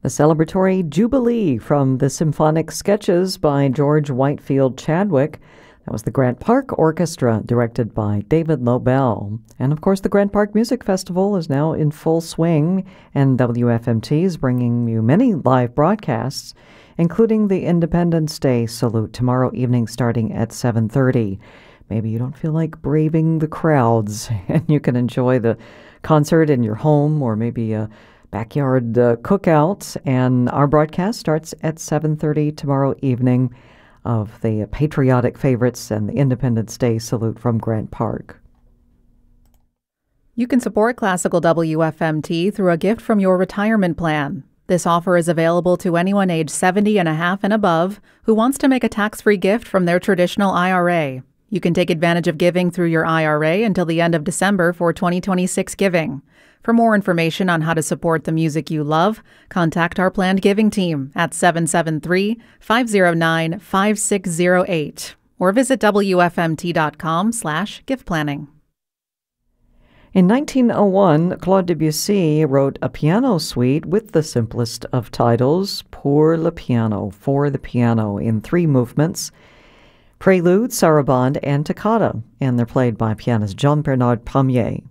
The celebratory Jubilee from the Symphonic Sketches by George Whitefield Chadwick. That was the Grant Park Orchestra, directed by David Lobel. And of course, the Grant Park Music Festival is now in full swing, and WFMT is bringing you many live broadcasts, including the Independence Day Salute tomorrow evening starting at 7:30. Maybe you don't feel like braving the crowds, and you can enjoy the concert in your home or maybe a backyard cookout. And our broadcast starts at 7:30 tomorrow evening of the patriotic favorites and the Independence Day Salute from Grant Park. You can support Classical WFMT through a gift from your retirement plan. This offer is available to anyone age 70 and a half and above who wants to make a tax-free gift from their traditional IRA. You can take advantage of giving through your IRA until the end of December for 2026 giving. For more information on how to support the music you love, contact our planned giving team at 773-509-5608 or visit wfmt.com/giveplanning. In 1901, Claude Debussy wrote a piano suite with the simplest of titles, Pour le piano, for the piano, in 3 movements: Prelude, Sarabande, and Toccata, and they're played by pianist Jean-Bernard Palmier.